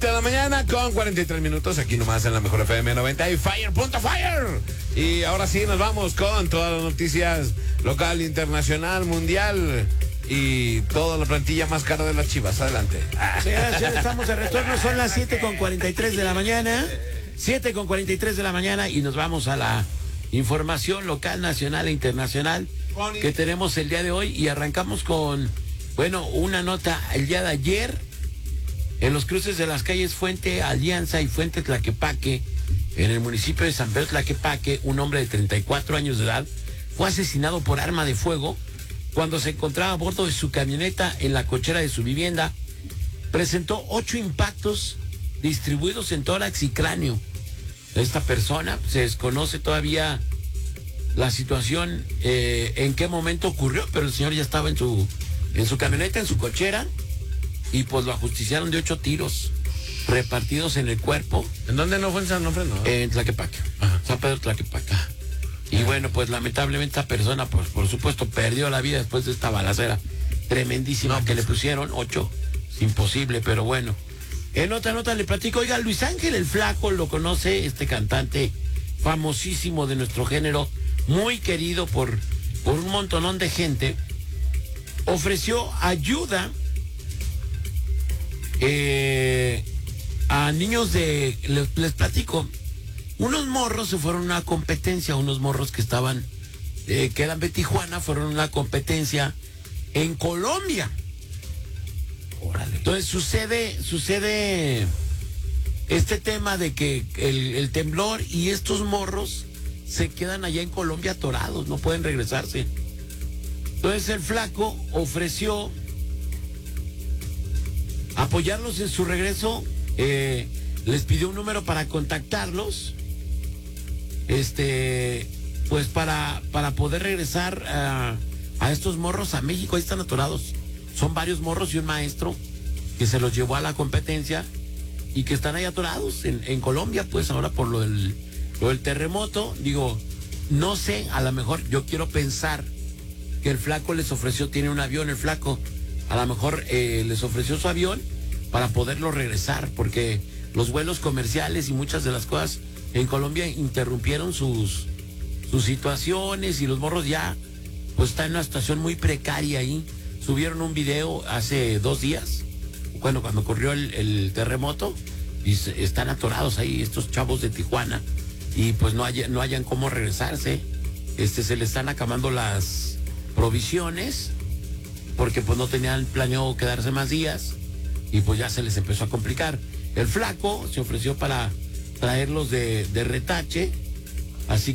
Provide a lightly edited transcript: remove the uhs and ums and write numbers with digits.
De la mañana con 43 minutos, aquí nomás en la mejor FM 90 y Fire. Y ahora sí nos vamos con todas las noticias local, internacional, mundial y toda la plantilla más cara de las Chivas. Adelante. Señoras y señores, estamos de retorno, son las 7:43 de la mañana. 7:43 de la mañana y nos vamos a la información local, nacional e internacional que tenemos el día de hoy y arrancamos con, bueno, una nota el día de ayer. En los cruces de las calles Fuente Alianza y Fuente Tlaquepaque, en el municipio de San Pedro Tlaquepaque, un hombre de 34 años de edad fue asesinado por arma de fuego cuando se encontraba a bordo de su camioneta en la cochera de su vivienda. Presentó 8 impactos distribuidos en tórax y cráneo. Esta persona, se desconoce todavía la situación, en qué momento ocurrió, pero el señor ya estaba en su camioneta, en su cochera. Y pues lo ajusticiaron de 8 tiros repartidos en el cuerpo. ¿En dónde no fue en San Onofre, no? En Tlaquepaque. Ajá. San Pedro Tlaquepaque. Y bueno, pues lamentablemente esta persona, pues por supuesto, perdió la vida después de esta balacera tremendísima que le pusieron. 8. Es imposible, pero bueno. En otra nota le platico, oiga, Luis Ángel el Flaco, lo conoce, este cantante famosísimo de nuestro género, muy querido por un montonón de gente, ofreció ayuda a niños les platico, unos morros se fueron a una competencia, unos morros que estaban, que eran de Tijuana, fueron a una competencia en Colombia. Órale. Entonces sucede este tema de que el temblor y estos morros se quedan allá en Colombia atorados, no pueden regresarse. Entonces el Flaco ofreció apoyarlos en su regreso, les pidió un número para contactarlos, pues para poder regresar a estos morros a México. Ahí están atorados, son varios morros y un maestro que se los llevó a la competencia y que están ahí atorados en Colombia, pues ahora por lo del terremoto. Digo, no sé, a lo mejor yo quiero pensar que el Flaco les ofreció, tiene un avión el Flaco, a lo mejor les ofreció su avión para poderlo regresar, porque los vuelos comerciales y muchas de las cosas en Colombia interrumpieron sus situaciones y los morros ya pues están en una situación muy precaria ahí. Subieron un video hace 2 días, cuando ocurrió el terremoto, y están atorados ahí estos chavos de Tijuana y pues no hayan cómo regresarse. Se les están acabando las provisiones, porque pues no tenían planeado quedarse más días y pues ya se les empezó a complicar. El Flaco se ofreció para traerlos de retache, así